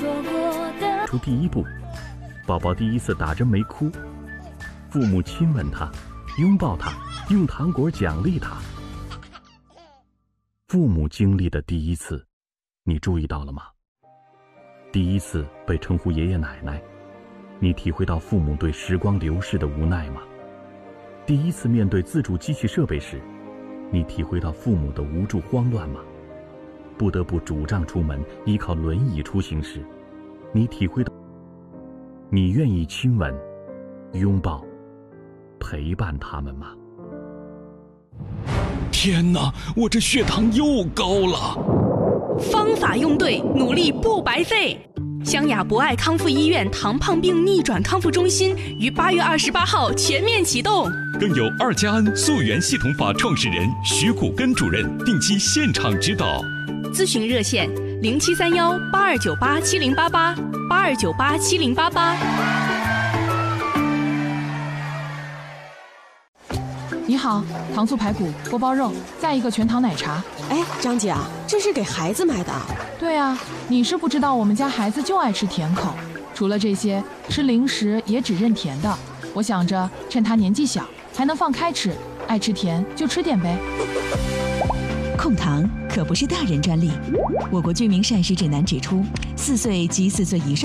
出第一步，宝宝第一次打针没哭，父母亲吻他，拥抱他，用糖果奖励他。父母经历的第一次，你注意到了吗？第一次被称呼爷爷奶奶，你体会到父母对时光流逝的无奈吗？第一次面对自主机器设备时，你体会到父母的无助慌乱吗？不得不拄杖出门，依靠轮椅出行时，你体会到你愿意亲吻、拥抱、陪伴他们吗？ 天哪，我这血糖又高了！ 方法用对，努力不白费。湘雅博爱康复医院糖胖病逆转康复中心于8月28号全面启动， 更有2加 N 溯源系统法创始人徐谷根主任定期现场指导。 咨询热线07318298708882987088。 你好，糖醋排骨、锅包肉，再一个全糖奶茶。 哎，张姐啊，这是给孩子买的。 对啊，你是不知道我们家孩子就爱吃甜口，除了这些，吃零食也只认甜的。我想着趁他年纪小，还能放开吃，爱吃甜就吃点呗。 控糖可不是大人专利，我国居民膳食指南指出，4岁及4岁以上